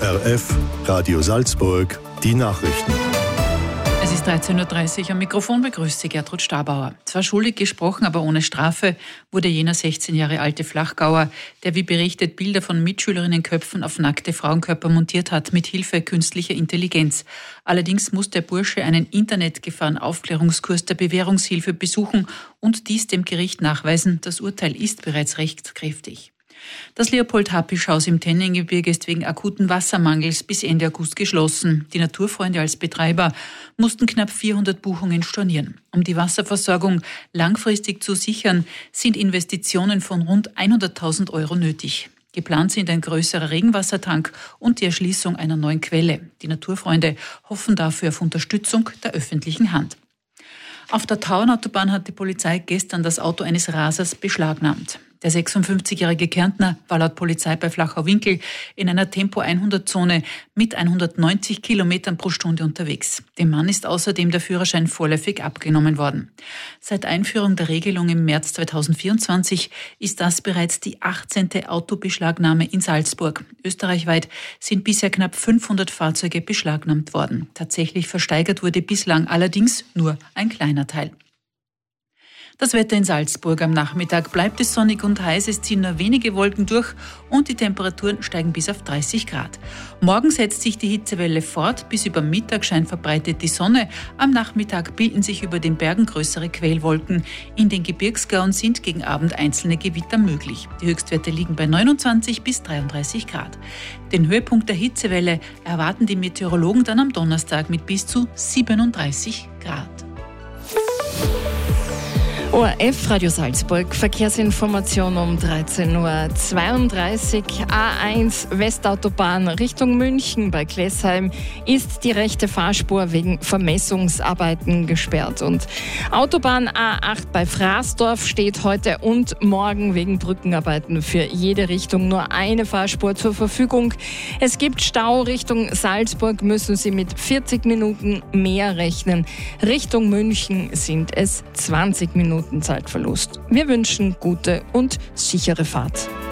ORF Radio Salzburg, die Nachrichten. Es ist 13.30 Uhr. Am Mikrofon begrüßt Sie Gertrud Stabauer. Zwar schuldig gesprochen, aber ohne Strafe wurde jener 16 Jahre alte Flachgauer, der wie berichtet Bilder von Mitschülerinnenköpfen auf nackte Frauenkörper montiert hat, mit Hilfe künstlicher Intelligenz. Allerdings muss der Bursche einen Internetgefahren-Aufklärungskurs der Bewährungshilfe besuchen und dies dem Gericht nachweisen. Das Urteil ist bereits rechtskräftig. Das Leopold-Hapisch-Haus im Tennengebirge ist wegen akuten Wassermangels bis Ende August geschlossen. Die Naturfreunde als Betreiber mussten knapp 400 Buchungen stornieren. Um die Wasserversorgung langfristig zu sichern, sind Investitionen von rund 100.000 € nötig. Geplant sind ein größerer Regenwassertank und die Erschließung einer neuen Quelle. Die Naturfreunde hoffen dafür auf Unterstützung der öffentlichen Hand. Auf der Tauernautobahn hat die Polizei gestern das Auto eines Rasers beschlagnahmt. Der 56-jährige Kärntner war laut Polizei bei Flachau-Winkel in einer Tempo-100-Zone mit 190 Kilometern pro Stunde unterwegs. Dem Mann ist außerdem der Führerschein vorläufig abgenommen worden. Seit Einführung der Regelung im März 2024 ist das bereits die 18. Autobeschlagnahme in Salzburg. Österreichweit sind bisher knapp 500 Fahrzeuge beschlagnahmt worden. Tatsächlich versteigert wurde bislang allerdings nur ein kleiner Teil. Das Wetter in Salzburg: am Nachmittag bleibt es sonnig und heiß, es ziehen nur wenige Wolken durch und die Temperaturen steigen bis auf 30 Grad. Morgen setzt sich die Hitzewelle fort, bis über Mittag scheint verbreitet die Sonne. Am Nachmittag bilden sich über den Bergen größere Quellwolken. In den Gebirgsgauen sind gegen Abend einzelne Gewitter möglich. Die Höchstwerte liegen bei 29 bis 33 Grad. Den Höhepunkt der Hitzewelle erwarten die Meteorologen dann am Donnerstag mit bis zu 37 Grad. ORF Radio Salzburg, Verkehrsinformation um 13.32 Uhr. A1 Westautobahn Richtung München bei Klessheim ist die rechte Fahrspur wegen Vermessungsarbeiten gesperrt. Und Autobahn A8 bei Fraßdorf steht heute und morgen wegen Brückenarbeiten für jede Richtung nur eine Fahrspur zur Verfügung. Es gibt Stau Richtung Salzburg, müssen Sie mit 40 Minuten mehr rechnen. Richtung München sind es 20 Minuten Zeitverlust. Wir wünschen gute und sichere Fahrt.